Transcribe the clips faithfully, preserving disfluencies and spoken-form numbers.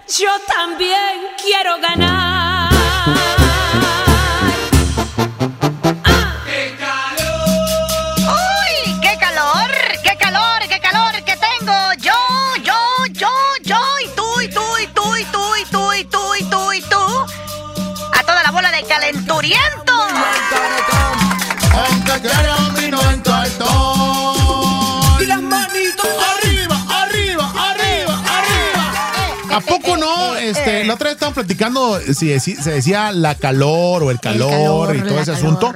Yo también quiero ganar. ¡Ah! ¡Qué calor! ¡Uy! ¡Qué calor! ¡Qué calor! ¡Qué calor que tengo! Yo, yo, yo, yo, y tú, y tú, y tú, y tú, y tú, y tú, y tú, y tú. A toda la bola de calenturiento. Aunque quiera un vino en tu alto. Y las manitos arriba, arriba, arriba, arriba. ¿A poco no? Este, la otra vez estaban platicando si se decía la calor o el calor, el calor y todo ese calor. asunto.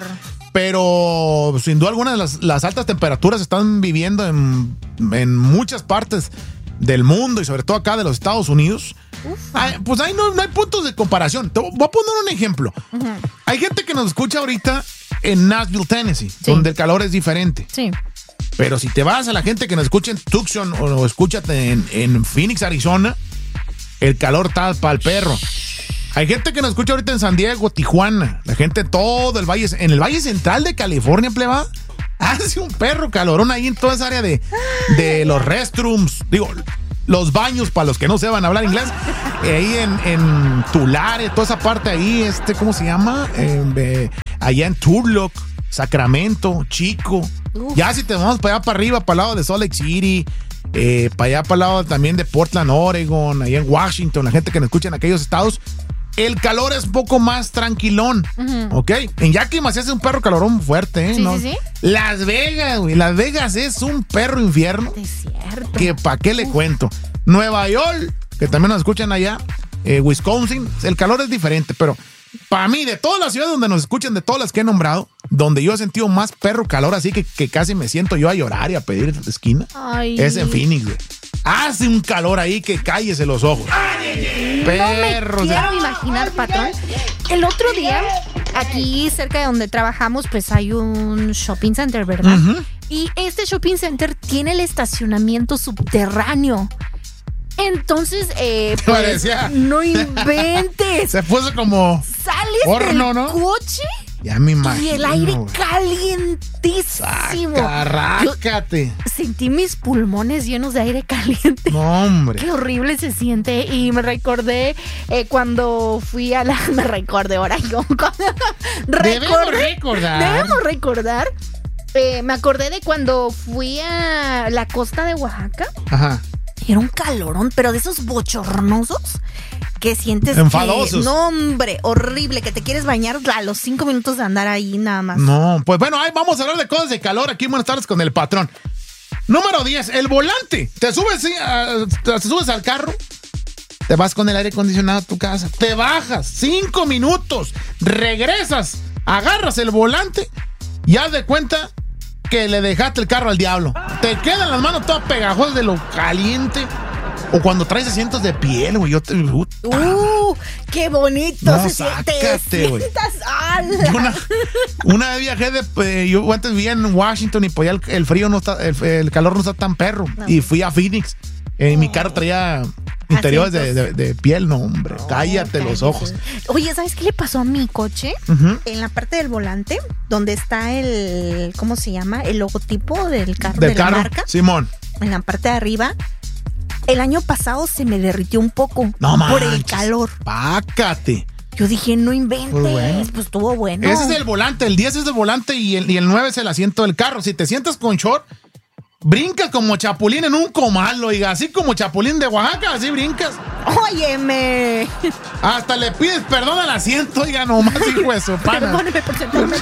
Pero sin duda alguna las, las altas temperaturas se están viviendo en, en muchas partes del mundo y sobre todo acá de los Estados Unidos. Ay, pues ahí no, no hay puntos de comparación. Te voy a poner un ejemplo. Uh-huh. Hay gente que nos escucha ahorita en Nashville, Tennessee, sí. donde el calor es diferente. Sí. Pero si te vas a la gente que nos escucha en Tucson o, o escúchate en, en Phoenix, Arizona, el calor está para el perro. Hay gente que nos escucha ahorita en San Diego, Tijuana, la gente todo el valle, en el Valle Central de California, pleba, hace un perro calorón ahí en toda esa área de, de los restrooms, digo, los baños para los que no sepan hablar inglés, eh, ahí en, en Tulare, toda esa parte ahí, este, ¿cómo se llama? Eh, eh, allá en Turlock, Sacramento, Chico. Uf. Ya si te vamos para allá para arriba, para el lado de Salt Lake City, eh, para allá para el lado también de Portland, Oregon, allá en Washington, la gente que nos escucha en aquellos estados, el calor es un poco más tranquilón, uh-huh. ¿ok? En Yakima se hace un perro calorón fuerte, ¿eh? Sí, ¿no? sí, sí. Las Vegas, güey, Las Vegas es un perro infierno. Es cierto. Que pa' qué le Uf. cuento. Nueva York, que también nos escuchan allá, eh, Wisconsin, el calor es diferente, pero para mí, de todas las ciudades donde nos escuchan, de todas las que he nombrado, donde yo he sentido más perro calor, así que, que casi me siento yo a llorar y a pedir esquina, Ay. es en Phoenix, güey. Hace un calor ahí que cállese los ojos. Perros. No me quiero imaginar, patrón. El otro día, aquí cerca de donde trabajamos, pues hay un shopping center, ¿verdad? Uh-huh. Y este shopping center tiene el estacionamiento subterráneo. Entonces, eh, pues, no inventes. Se puso como sales horno, del ¿no? coche ya me imagino. Y el aire calientísimo. Arrácate. Sentí mis pulmones llenos de aire caliente. No, hombre. Qué horrible se siente. Y me recordé eh, cuando fui a la... Me recordé ahora yo. Debemos recordar. Debemos recordar. Eh, me acordé de cuando fui a la costa de Oaxaca. Ajá. Era un calorón, pero de esos bochornosos que sientes enfadosos. Que, no, hombre, horrible, que te quieres bañar a los cinco minutos de andar ahí nada más. No, pues bueno, ahí vamos a hablar de cosas de calor aquí. Buenas tardes con el patrón. Número diez, el volante. Te subes, ¿sí? uh, te subes al carro, te vas con el aire acondicionado a tu casa, te bajas cinco minutos, regresas, agarras el volante y haz de cuenta que le dejaste el carro al diablo. Te quedan las manos todas pegajosas de lo caliente. O cuando traes asientos de piel, güey. Yo te. Uh, uh qué bonito no, se sácate, siente. Una, una vez viajé de. Eh, yo antes vivía en Washington y pues ya el, el frío no está. El, el calor no está tan perro. No. Y fui a Phoenix. En oh. mi carro traía interiores de, de, de piel. No, hombre. Oh, cállate, cállate los ojos. Oye, ¿sabes qué le pasó a mi coche? Uh-huh. En la parte del volante, donde está el. ¿Cómo se llama? El logotipo del carro del de carro, la marca. Simón. En la parte de arriba. El año pasado se me derritió un poco no por manches, el calor. Pácate. Yo dije, no inventes, pues, bueno. pues estuvo bueno. Ese es el volante, el diez es el volante y el, y el nueve es el asiento del carro. Si te sientas con short, brincas como chapulín en un comal, oiga, así como chapulín de Oaxaca, así brincas. Óyeme. Hasta le pides perdón al asiento, oiga, nomás, hijo de su pana. Perdóneme por sentarme.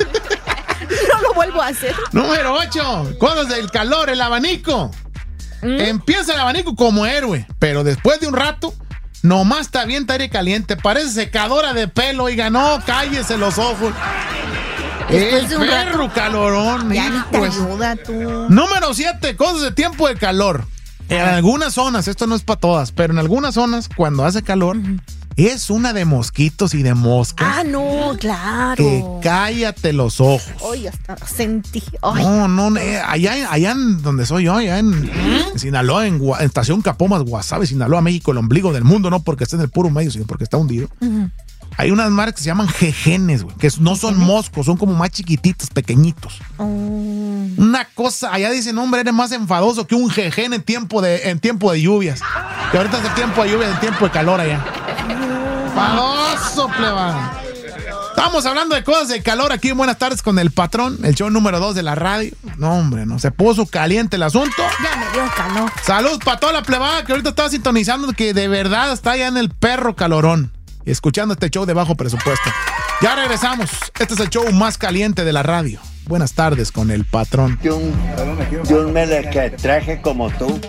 No lo vuelvo a hacer. Número ocho, cosas del calor, el abanico. ¿Mm? Empieza el abanico como héroe, pero después de un rato, nomás te avienta aire caliente. Parece secadora de pelo, oiga, no, cállese los ojos. El de perro rato, calorón. Ya ni te pues. ayuda tú. Número siete, cosas de tiempo de calor. En algunas zonas, esto no es para todas, pero en algunas zonas, cuando hace calor, uh-huh. es una de mosquitos y de moscas. Ah, no, claro. Que cállate los ojos. Ay, hasta sentí. Ay. No, no, eh, allá, allá en donde soy yo, allá en, ¿Eh? en Sinaloa, en, en Estación Capomas, Guasave, Sinaloa, México, el ombligo del mundo, no porque esté en el puro medio, sino porque está hundido. Uh-huh. Hay unas marcas que se llaman jejenes, güey, que no son moscos, son como más chiquititos, pequeñitos. Oh. Una cosa, allá dicen, hombre, eres más enfadoso que un jejen en tiempo de, en tiempo de lluvias. Que ahorita es el tiempo de lluvia, el tiempo de calor allá. Enfadoso, pleba. Estamos hablando de cosas de calor aquí en Buenas Tardes con el Patrón, el show número dos de la radio. No, hombre, no, se puso caliente el asunto. Ya me dio calor. Salud para toda la plebada que ahorita está sintonizando, que de verdad está allá en el perro calorón. Y escuchando este show de bajo presupuesto. Ya regresamos. Este es el show más caliente de la radio. Buenas tardes con el Patrón. Yo, yo me le traje como tú.